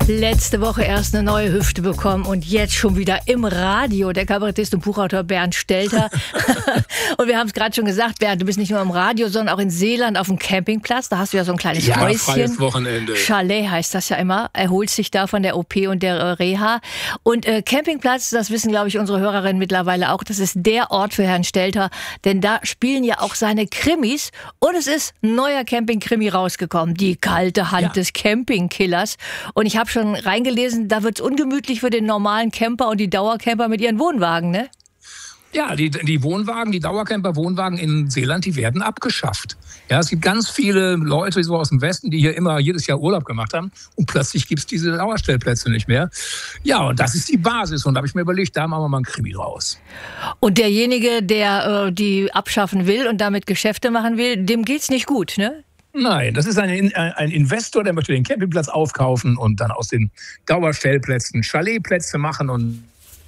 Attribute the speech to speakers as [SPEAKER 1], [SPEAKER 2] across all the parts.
[SPEAKER 1] Letzte Woche erst eine neue Hüfte bekommen und jetzt schon wieder im Radio. Der Kabarettist und Buchautor Bernd Stelter. Und wir haben es gerade schon gesagt, Bernd, du bist nicht nur im Radio, sondern auch in Seeland auf dem Campingplatz. Da hast du ja so ein kleines Häuschen.
[SPEAKER 2] Freies Wochenende.
[SPEAKER 1] Chalet heißt das ja immer. Erholst dich da von der OP und der Reha. Und Campingplatz, das wissen, glaube ich, unsere Hörerinnen mittlerweile auch, das ist der Ort für Herrn Stelter. Denn da spielen ja auch seine Krimis. Und es ist ein neuer Camping-Krimi rausgekommen. Die kalte Hand des Campingkillers. Und ich habe schon reingelesen, da wird's ungemütlich für den normalen Camper und die Dauercamper mit ihren Wohnwagen, ne?
[SPEAKER 2] Ja, die Wohnwagen, die Dauercamper-Wohnwagen in Seeland, die werden abgeschafft. Ja, es gibt ganz viele Leute so aus dem Westen, die hier immer jedes Jahr Urlaub gemacht haben und plötzlich gibt's diese Dauerstellplätze nicht mehr. Ja, und das ist die Basis und da habe ich mir überlegt, da machen wir mal einen Krimi draus.
[SPEAKER 1] Und derjenige, der die abschaffen will und damit Geschäfte machen will, dem geht's nicht gut, ne?
[SPEAKER 2] Nein, das ist ein Investor, der möchte den Campingplatz aufkaufen und dann aus den Dauerstellplätzen Chaletplätze machen. Und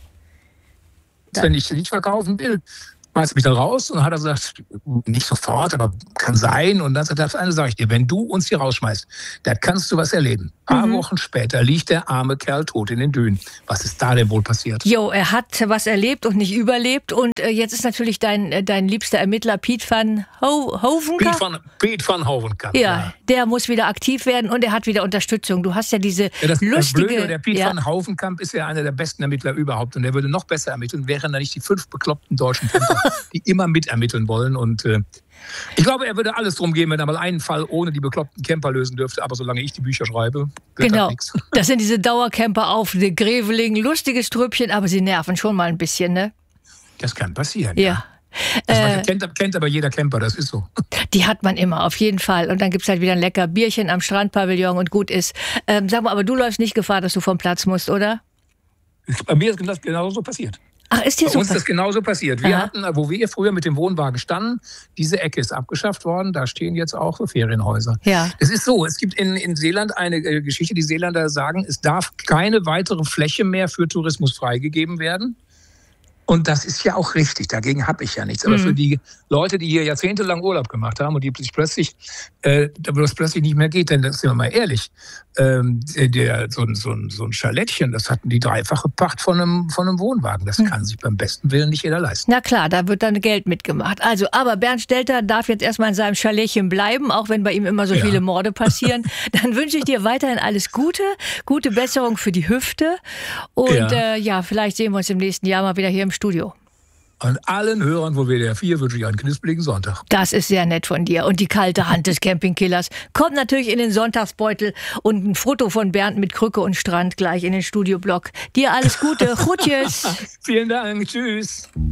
[SPEAKER 2] wenn ich den nicht verkaufen will, schmeißt mich da raus. Und dann hat er gesagt, nicht sofort, aber kann sein. Und dann sagt er, das eine sage ich dir, wenn du uns hier rausschmeißt, da kannst du was erleben. Ein paar Wochen später liegt der arme Kerl tot in den Dünen. Was ist da denn wohl passiert?
[SPEAKER 1] Jo, er hat was erlebt und nicht überlebt. Und jetzt ist natürlich dein liebster Ermittler Piet van Hovenkamp.
[SPEAKER 2] Piet van Hovenkamp.
[SPEAKER 1] Ja, der muss wieder aktiv werden und er hat wieder Unterstützung. Du hast ja diese lustige...
[SPEAKER 2] Das Blöde, der Piet van Hovenkamp ist ja einer der besten Ermittler überhaupt. Und der würde noch besser ermitteln, wären da nicht die 5 bekloppten deutschen Camper, die immer mitermitteln wollen. Und ich glaube, er würde alles drum geben, wenn er mal einen Fall ohne die bekloppten Camper lösen dürfte. Aber solange ich die Bücher schreibe, wird
[SPEAKER 1] genau.
[SPEAKER 2] Das nichts.
[SPEAKER 1] Das sind diese Dauercamper auf der Greveling. Lustiges Trüppchen, aber sie nerven schon mal ein bisschen, ne?
[SPEAKER 2] Das kann passieren,
[SPEAKER 1] ja.
[SPEAKER 2] Das kennt aber jeder Camper, das ist so.
[SPEAKER 1] Die hat man immer, auf jeden Fall. Und dann gibt's halt wieder ein lecker Bierchen am Strandpavillon und gut ist. Sag mal, aber du läufst nicht Gefahr, dass du vom Platz musst, oder?
[SPEAKER 2] Bei mir ist das genauso passiert.
[SPEAKER 1] Ach, ist dir
[SPEAKER 2] Bei uns ist das genauso passiert. Wir hatten, wo wir früher mit dem Wohnwagen standen, diese Ecke ist abgeschafft worden, da stehen jetzt auch Ferienhäuser.
[SPEAKER 1] Ja.
[SPEAKER 2] Es ist so, es gibt in Seeland eine Geschichte, die Seeländer sagen, es darf keine weitere Fläche mehr für Tourismus freigegeben werden. Und das ist ja auch richtig, dagegen habe ich ja nichts. Aber für die Leute, die hier jahrzehntelang Urlaub gemacht haben und die plötzlich, wo das plötzlich nicht mehr geht, denn das sind wir mal ehrlich, so ein Chalettchen, das hatten die 3-fache Pacht von einem Wohnwagen. Das kann sich beim besten Willen nicht jeder leisten.
[SPEAKER 1] Na klar, da wird dann Geld mitgemacht. Also, aber Bernd Stelter darf jetzt erstmal in seinem Chalettchen bleiben, auch wenn bei ihm immer so viele Morde passieren. Dann wünsche ich dir weiterhin alles Gute, gute Besserung für die Hüfte und vielleicht sehen wir uns im nächsten Jahr mal wieder hier im Studio.
[SPEAKER 2] An allen Hörern von WDR 4 wünsche ich einen knusprigen Sonntag.
[SPEAKER 1] Das ist sehr nett von dir. Und die kalte Hand des Campingkillers kommt natürlich in den Sonntagsbeutel und ein Foto von Bernd mit Krücke und Strand gleich in den Studioblock. Dir alles Gute. Gutjes.
[SPEAKER 2] Vielen Dank. Tschüss.